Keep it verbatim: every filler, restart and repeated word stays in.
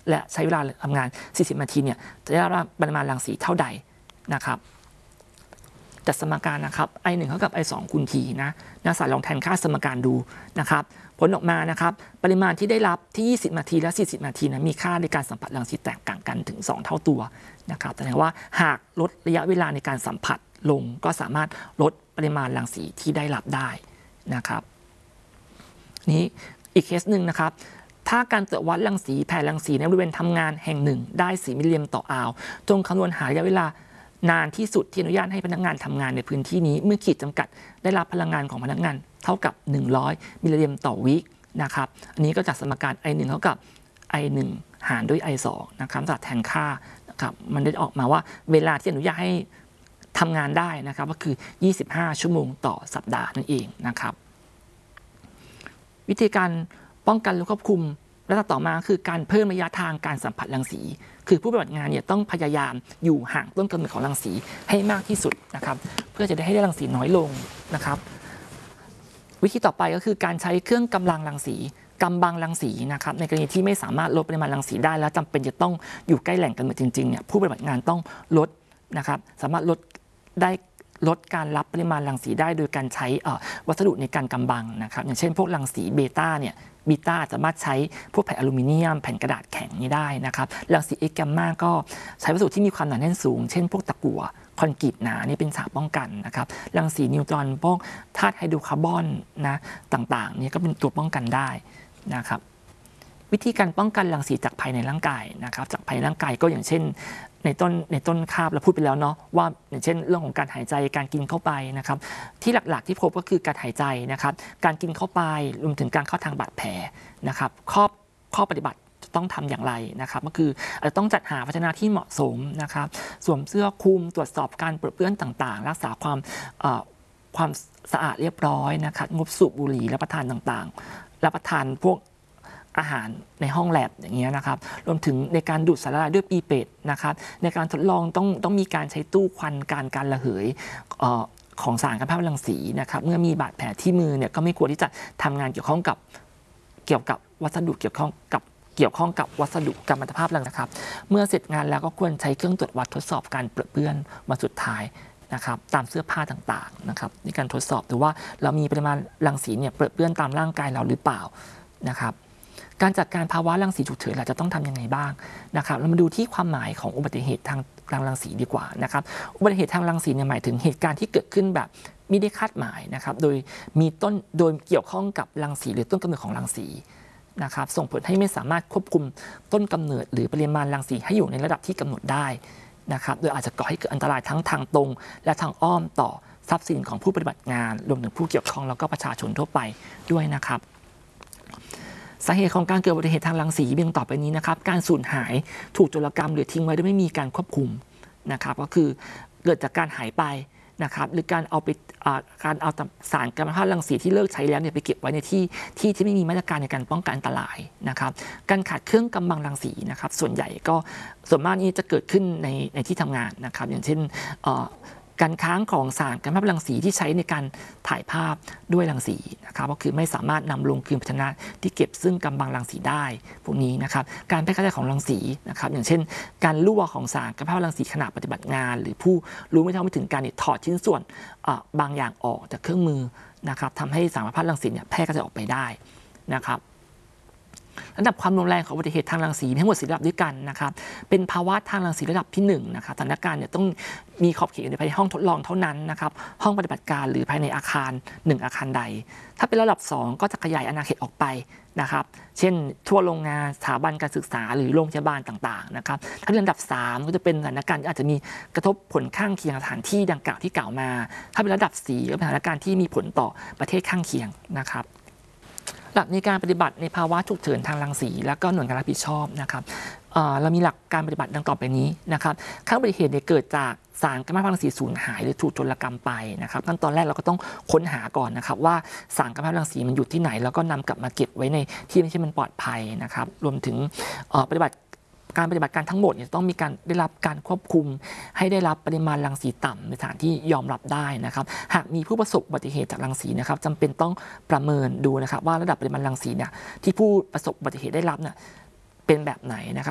และใช้เวลาทำงานสี่สิบนาทีเนี่ยจะได้รับปริมาณรังสีเท่าใดนะครับจัดสมการนะครับ ไอ หนึ่ง เท่ากับ ไอ สอง คูณ T นะนักศึกษาลองแทนค่าสมการดูนะครับผลออกมานะครับปริมาณที่ได้รับที่ยี่สิบนาทีและสี่สิบนาทีนะมีค่าในการสัมผัสรังสีแตกต่างกันถึงสองเท่าตัวนะครับแสดงว่าหากลดระยะเวลาในการสัมผัสลงก็สามารถลดปริมาณรังสีที่ได้รับได้นะครับนี้อีกเคสหนึ่งนะครับถ้าการตรวจวัดรังสีแผ่รังสีในบริเวณทำงานแห่งหนึ่งได้สี่มิลลิเมตรต่ออาวจงคำนวณหาระยะเวลานานที่สุดที่อนุญาตให้พนักงานทำงานในพื้นที่นี้เมื่อขีดจำกัดได้รับพลังงานของพนักงานเท่ากับหนึ่งร้อยมิลลิเมตรต่อวินะครับอันนี้ก็จากสมการ ไอ หนึ่ง เท่ากับ ไอ หนึ่ง หารด้วย ไอ สอง นะครับจากแทนค่านะครับมันได้ออกมาว่าเวลาที่อนุญาตให้ทำงานได้นะครับก็คือยี่สิบห้าชั่วโมงต่อสัปดาห์นั่นเองนะครับวิธีการป้องกันและควบคุมระดับต่อมาคือการเพิ่มระยะทางการสัมผัสรังสีคือผู้ปฏิบัติงานเนี่ยต้องพยายามอยู่ห่างต้นกำเนิดของรังสีให้มากที่สุดนะครับเพื่อจะได้ให้ได้รังสีน้อยลงนะครับวิธีต่อไปก็คือการใช้เครื่องกำลังรังสีกำบังรังสีนะครับในกรณีที่ไม่สามารถลดปริมาณรังสีได้แล้วจำเป็นจะต้องอยู่ใกล้แหล่งกำเนิดจริงๆเนี่ยผู้ปฏิบัติงานต้องลดนะครับสามารถลดได้ลดการรับปริมาณรังสีได้โดยการใช้วัสดุในการกำบังนะครับอย่างเช่นพวกรังสีเบต้าเนี่ยบีต้าสามารถใช้พวกแผ่นอลูมิเนียมแผ่นกระดาษแข็งนี้ได้นะครับรังสีเอ็กซ์แกมมาก็ใช้วัสดุที่มีความหนาแน่นสูงเช่นพวกตะกั่วคอนกรีตหนานี่เป็นฉากป้องกันนะครับรังสีนิวตรอนพวกธาตุไฮโดรคาร์บอนนะต่างๆนี่ก็เป็นตัวป้องกันได้นะครับวิธีการป้องกันรังสีจากภายในร่างกายนะครับจากภายในร่างกายก็อย่างเช่นในต้นในต้นคาบเราพูดไปแล้วเนาะว่าอย่างเช่นเรื่องของการหายใจการกินเข้าไปนะครับที่หลักๆที่พบก็คือการหายใจนะครับการกินเข้าไปรวมถึงการเข้าทางบาดแผลนะครับข้อข้อปฏิบัติจะต้องทำอย่างไรนะครับก็คืออาจจะต้องจัดหาภาชนะที่เหมาะสมนะครับสวมเสื้อคลุมตรวจสอบการเปื้อนต่างๆรักษาความความสะอาดเรียบร้อยนะครับงดสูบบุหรี่รับประทานต่างๆรับประทานพวกอาหารในห้องแลบอย่างเงี้ยนะครับรวมถึงในการดูดสารละลายด้วยปีเป็ดนะครับในการทดลองต้องต้องมีการใช้ตู้ควันการการระเหยของสารกัมมันตรังสีนะครับเมื่อมีบาดแผลที่มือเนี่ยก็ไม่ควรที่จะทำงานเกี่ยวข้องกับเกี่ยวกับวัสดุเกี่ยวข้องกับเกี่ยวข้องกับวัสดุกัมมันตภาพนะครับเมื่อเสร็จงานแล้วก็ควรใช้เครื่องตรวจวัดทดสอบการเปื้อนวันสุดท้ายนะครับตามเสื้อผ้าต่างๆนะครับในการทดสอบดูว่าเรามีปริมาณรังสีเนี่ยเปื้อนตามร่างกายเราหรือเปล่านะครับการจัดการภาวะรังสีฉุกเฉินเราจะต้องทำยังไงบ้างนะครับเรามาดูที่ความหมายของอุบัติเหตุทางทางรังสีดีกว่านะครับอุบัติเหตุทางรังสีเนี่ยหมายถึงเหตุการณ์ที่เกิดขึ้นแบบไม่ได้คาดหมายนะครับโดยมีต้นโดยเกี่ยวข้องกับรังสีหรือต้นกำเนิดของรังสีนะครับส่งผลให้ไม่สามารถควบคุมต้นกำเนิดหรือปริมาณรังสีให้อยู่ในระดับที่กำหนดได้นะครับโดยอาจจะก่อให้เกิดอันตรายทั้งทางตรงและทางอ้อมต่อทรัพย์สินของผู้ปฏิบัติงานรวมถึงผู้เกี่ยวข้องแล้วก็ประชาชนทั่วไปด้วยนะครับสาเหตุของการเกิดอุบัติเหตุทางรังสีเบื้องต่อไปนี้นะครับการสูญหายถูกโจรกรรมหรือทิ้งไว้โดยไม่มีการควบคุมนะครับก็คือเกิดจากการหายไปนะครับหรือการเอาไปการเอาสารกัมมันตรังสีที่เลิกใช้แล้วเนี่ยไปเก็บไว้ในที่ที่ที่ไม่มีมาตรการในการป้องกันอันตรายนะครับการขาดเครื่องกำบังรังสีนะครับส่วนใหญ่ก็ส่วนมากนี้จะเกิดขึ้นในในที่ทำงานนะครับอย่างเช่นการค้างของสารกัมมันตรังสีที่ใช้ในการถ่ายภาพด้วยรังสีนะครับก็คือไม่สามารถนำลงคืนภาชนะที่เก็บซึ่งกำบังรังสีได้พวกนี้นะครับการแพร่กระจายของรังสีนะครับอย่างเช่นการรั่วของสารกัมมันตรังสีขณะปฏิบัติงานหรือผู้รู้ไม่เท่าไม่ถึงการถอดชิ้นส่วนบางอย่างออกจากเครื่องมือนะครับทำให้สารกัมมันตรังสีเนี่ยแพร่กระจายออกไปได้นะครับระดับความรุนแรงของอุบัติเหตุทางรังสีมีทั้งหมดสี่ระดับด้วยกันนะครับเป็นภาวะทางรังสีระดับที่หนึ่งนะครับสถานการณ์เนี่ยต้องมีขอบเขตในภายในห้องทดลองเท่านั้นนะครับห้องปฏิบัติการหรือภายในอาคารหนึ่งอาคารใดถ้าเป็นระดับสองก็จะขยายอาณาเขตออกไปนะครับเช่นทั่วโรงงานสถาบันการศึกษาหรือโรงพยาบาลต่างๆนะครับถ้าเป็นระดับสามก็จะเป็นสถานการณ์ที่อาจจะมีกระทบผลข้างเคียงสถานที่ดังกล่าวที่กล่าวมาถ้าเป็นระดับสี่ก็เป็นสถานการณ์ที่มีผลต่อประเทศข้างเคียงนะครับหลักในการปฏิบัติในภาวะฉุกเฉินทางรังสีและก็หน่วยงานรับผิดชอบนะครับเรามีหลักการปฏิบัติดังต่อไปนี้นะครับขั้นอุบัติเหตุเกิดจากสารกัมมันตรังสีสูญหายหรือถูกโจรกรรมไปนะครับขั้นตอนแรกเราก็ต้องค้นหาก่อนนะครับว่าสารกัมมันตรังสีมันอยู่ที่ไหนแล้วก็นำกลับมาเก็บไว้ในที่ที่มันปลอดภัยนะครับรวมถึงปฏิบัติการปฏิบัติการทั้งหมดเนี่ยต้องมีการได้รับการควบคุมให้ได้รับปริมาณรังสีต่ำในสถานที่ยอมรับได้นะครับหากมีผู้ประสบอุบัติเหตุจากรังสีนะครับจำเป็นต้องประเมินดูนะครับว่าระดับปริมาณรังสีเนี่ยที่ผู้ประสบอุบัติเหตุได้รับเนี่ยเป็นแบบไหนนะครับ